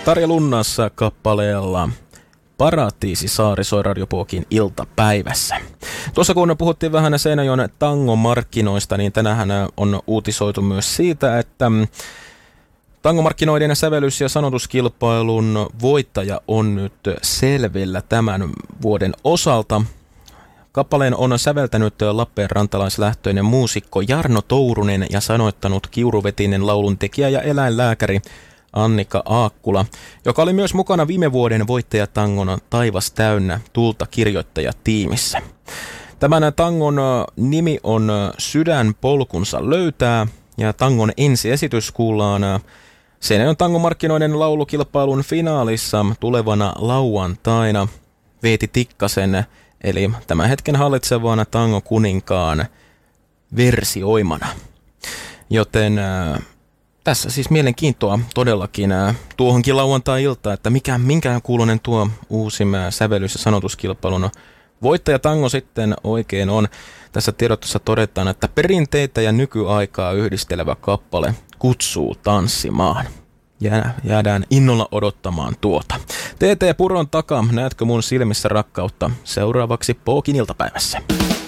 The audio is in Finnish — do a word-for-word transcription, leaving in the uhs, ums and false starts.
Tarja Lunnassa kappaleella Paratiisi Saari soi Radio Pookin iltapäivässä. Tuossa kun puhuttiin vähän Seinäjoen tangomarkkinoista, niin tänään on uutisoitu myös siitä, että tangomarkkinoiden sävellys- ja sanotuskilpailun voittaja on nyt selvillä tämän vuoden osalta. Kappaleen on säveltänyt lappeenrantalaislähtöinen muusikko Jarno Tourunen ja sanoittanut kiuruvetinen lauluntekijä ja eläinlääkäri Annika Aakkula, joka oli myös mukana viime vuoden voittajatangon Taivas täynnä tulta -kirjoittajatiimissä. Tämän tangon nimi on Sydän polkunsa löytää, ja tangon ensiesitys kuullaan Seinäjoen tangomarkkinoiden laulukilpailun finaalissa tulevana lauantaina Veeti Tikkasen, eli tämän hetken hallitsevana tangokuninkaan versioimana. Joten äh, tässä siis mielenkiintoa todellakin äh, tuohonkin lauantai-iltaan, että mikä, minkään kuulonen tuo uusi sävellys- ja sanotuskilpailun voittajatango sitten oikein on. Tässä tiedotteessa todetaan, että perinteitä ja nykyaikaa yhdistelevä kappale kutsuu tanssimaan. Jää, jäädään innolla odottamaan tuota. T T Puron takaa, näetkö mun silmissä rakkautta? Seuraavaksi Pookin iltapäivässä.